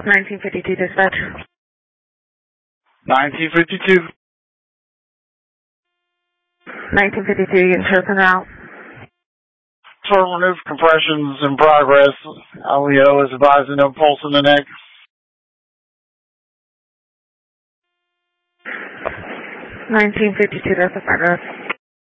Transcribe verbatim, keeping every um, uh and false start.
nineteen fifty-two dispatch. nineteen fifty-two. nineteen fifty-two, you can show us out. Affirmative, compressions in progress. Leo is advising no pulse in the neck. nineteen fifty-two, that's affirmative.